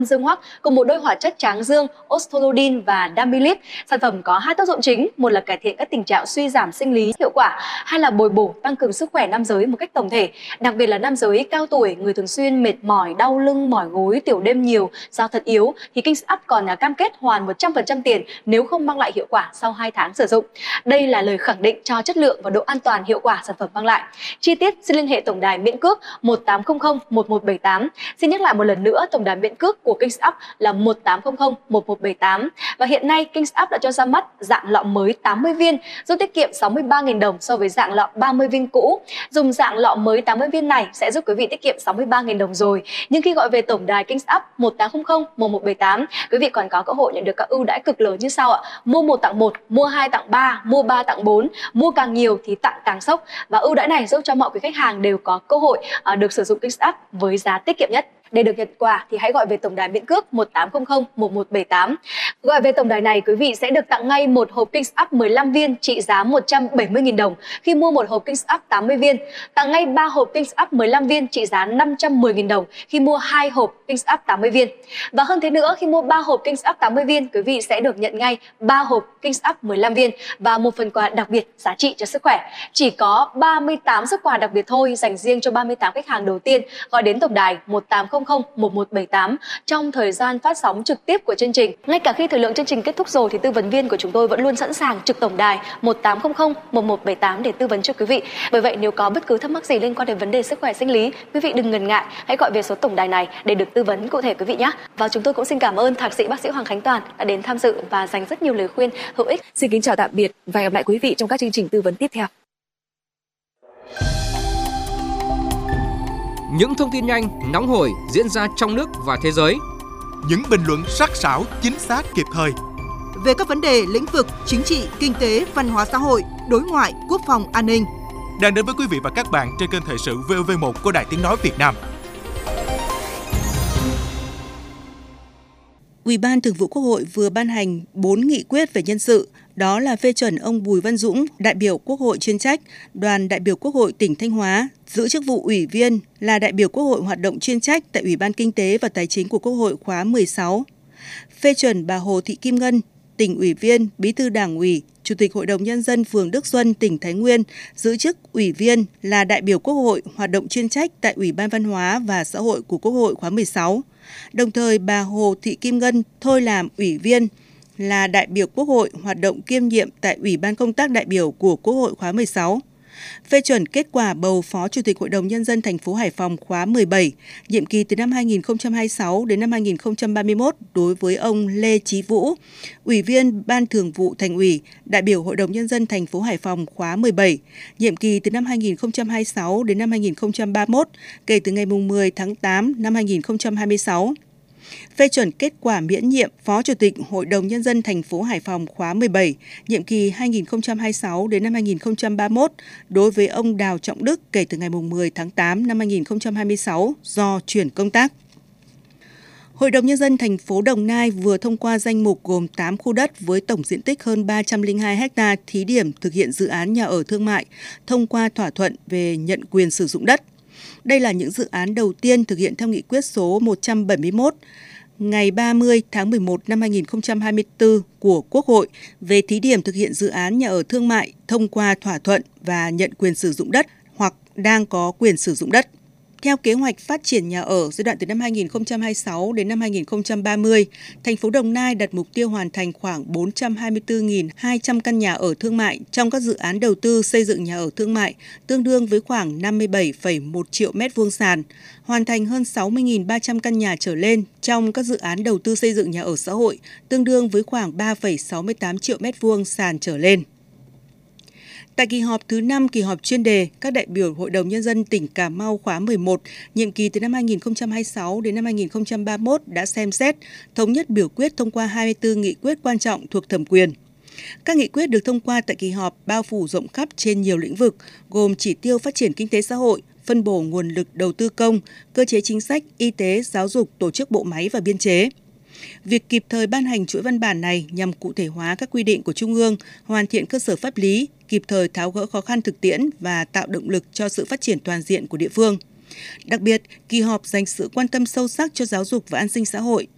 Dương Hoắc cùng một đôi hoạt chất tráng dương Ostrolodin và Damilit. Sản phẩm có hai tác dụng chính, một là cải thiện các tình trạng suy giảm sinh lý hiệu quả, hai là bồi bổ tăng cường sức khỏe nam giới một cách tổng thể. Đặc biệt là nam giới cao tuổi, người thường xuyên mệt mỏi, đau lưng, mỏi gối, tiểu đêm nhiều, da thật yếu thì Kings Up còn cam kết hoàn 100% tiền nếu không mang lại hiệu quả sau 2 tháng sử dụng. Đây là lời khẳng định cho chất lượng và độ an toàn hiệu quả sản phẩm mang lại. Chi tiết xin liên hệ tổng đài miễn cước 1800 1178. Xin nhắc lại một lần nữa, tổng đài miễn cước của Kings Up là 1800 1178. Và hiện nay Kings Up đã cho ra mắt dạng lọ mới 80 viên, giúp tiết kiệm 63.000 đồng so với dạng lọ 30 viên cũ. Dùng dạng lọ mới 80 viên này sẽ giúp quý vị tiết kiệm 63.000 đồng rồi. Nhưng khi gọi về tổng đài Kings Up 1800 1178, quý vị còn có cơ hội nhận được các ưu đãi cực lớn như sau ạ. Mua 1 tặng 1, mua 2 tặng 3, mua 3 tặng 4, mua càng nhiều thì tặng càng sốc. Và ưu đãi này giúp cho mọi quý khách hàng đều có cơ hội được sử dụng Kings Up với giá tiết kiệm nhất. Để được nhận quà thì hãy gọi về tổng đài miễn cước 1800 1178. Gọi về tổng đài này, quý vị sẽ được tặng ngay một hộp Kings Up 15 viên trị giá 170.000 đồng khi mua một hộp Kings Up 80 viên. Tặng ngay 3 hộp Kings Up 15 viên trị giá 510.000 đồng khi mua 2 hộp Kings Up 80 viên. Và hơn thế nữa, khi mua 3 hộp Kings Up 80 viên, quý vị sẽ được nhận ngay 3 hộp Kings Up 15 viên và một phần quà đặc biệt giá trị cho sức khỏe. Chỉ có 38 xuất quà đặc biệt thôi dành riêng cho 38 khách hàng đầu tiên gọi đến tổng đài 1800 1178 trong thời gian phát sóng trực tiếp của chương trình. Ngay cả khi thời lượng chương trình kết thúc rồi thì tư vấn viên của chúng tôi vẫn luôn sẵn sàng trực tổng đài 1800 1178 để tư vấn cho quý vị. Bởi vậy nếu có bất cứ thắc mắc gì liên quan đến vấn đề sức khỏe sinh lý, quý vị đừng ngần ngại, hãy gọi về số tổng đài này để được tư vấn cụ thể quý vị nhé. Và chúng tôi cũng xin cảm ơn thạc sĩ bác sĩ Hoàng Khánh Toàn đã đến tham dự và dành rất nhiều lời khuyên hữu ích. Xin kính chào tạm biệt và hẹn gặp lại quý vị trong các chương trình tư vấn tiếp theo. Những thông tin nhanh, nóng hổi diễn ra trong nước và thế giới. Những bình luận sắc sảo, chính xác, kịp thời. Về các vấn đề lĩnh vực chính trị, kinh tế, văn hóa xã hội, đối ngoại, quốc phòng, an ninh. Đang đến với quý vị và các bạn trên kênh Thời sự VOV1 của Đài Tiếng Nói Việt Nam. Ủy ban Thường vụ Quốc hội vừa ban hành 4 nghị quyết về nhân sự, đó là phê chuẩn ông Bùi Văn Dũng, đại biểu Quốc hội chuyên trách, đoàn đại biểu Quốc hội tỉnh Thanh Hóa, giữ chức vụ ủy viên là đại biểu Quốc hội hoạt động chuyên trách tại Ủy ban Kinh tế và Tài chính của Quốc hội khóa 16. Phê chuẩn bà Hồ Thị Kim Ngân, tỉnh ủy viên, bí thư Đảng ủy, Chủ tịch Hội đồng Nhân dân phường Đức Xuân, tỉnh Thái Nguyên, giữ chức ủy viên là đại biểu Quốc hội hoạt động chuyên trách tại Ủy ban Văn hóa và Xã hội của Quốc hội khóa 16. Đồng thời, bà Hồ Thị Kim Ngân thôi làm ủy viên là đại biểu Quốc hội hoạt động kiêm nhiệm tại Ủy ban Công tác đại biểu của Quốc hội khóa 16. Phê chuẩn kết quả bầu Phó Chủ tịch Hội đồng Nhân dân thành phố Hải Phòng khóa 17, nhiệm kỳ từ năm 2026 đến năm 2031 đối với ông Lê Chí Vũ, Ủy viên Ban Thường vụ Thành ủy, đại biểu Hội đồng Nhân dân thành phố Hải Phòng khóa 17, nhiệm kỳ từ năm 2026 đến năm 2031, kể từ ngày 10 tháng 8 năm 2026. Phê chuẩn kết quả miễn nhiệm Phó Chủ tịch Hội đồng Nhân dân thành phố Hải Phòng khóa 17, nhiệm kỳ 2026 đến năm 2031 đối với ông Đào Trọng Đức kể từ ngày 10 tháng 8 năm 2026 do chuyển công tác. Hội đồng Nhân dân thành phố Đồng Nai vừa thông qua danh mục gồm 8 khu đất với tổng diện tích hơn 302 ha thí điểm thực hiện dự án nhà ở thương mại thông qua thỏa thuận về nhận quyền sử dụng đất. Đây là những dự án đầu tiên thực hiện theo nghị quyết số 171 ngày 30 tháng 11 năm 2024 của Quốc hội về thí điểm thực hiện dự án nhà ở thương mại thông qua thỏa thuận và nhận quyền sử dụng đất hoặc đang có quyền sử dụng đất. Theo kế hoạch phát triển nhà ở giai đoạn từ năm 2026 đến năm 2030, thành phố Đồng Nai đặt mục tiêu hoàn thành khoảng 424.200 căn nhà ở thương mại trong các dự án đầu tư xây dựng nhà ở thương mại, tương đương với khoảng 57,1 triệu mét vuông sàn, hoàn thành hơn 60.300 căn nhà trở lên trong các dự án đầu tư xây dựng nhà ở xã hội, tương đương với khoảng 3,68 triệu mét vuông sàn trở lên. Tại kỳ họp thứ 5 kỳ họp chuyên đề, các đại biểu Hội đồng Nhân dân tỉnh Cà Mau khóa 11, nhiệm kỳ từ năm 2026 đến năm 2031 đã xem xét, thống nhất biểu quyết thông qua 24 nghị quyết quan trọng thuộc thẩm quyền. Các nghị quyết được thông qua tại kỳ họp bao phủ rộng khắp trên nhiều lĩnh vực, gồm chỉ tiêu phát triển kinh tế xã hội, phân bổ nguồn lực đầu tư công, cơ chế chính sách, y tế, giáo dục, tổ chức bộ máy và biên chế. Việc kịp thời ban hành chuỗi văn bản này nhằm cụ thể hóa các quy định của Trung ương, hoàn thiện cơ sở pháp lý, kịp thời tháo gỡ khó khăn thực tiễn và tạo động lực cho sự phát triển toàn diện của địa phương. Đặc biệt, kỳ họp dành sự quan tâm sâu sắc cho giáo dục và an sinh xã hội,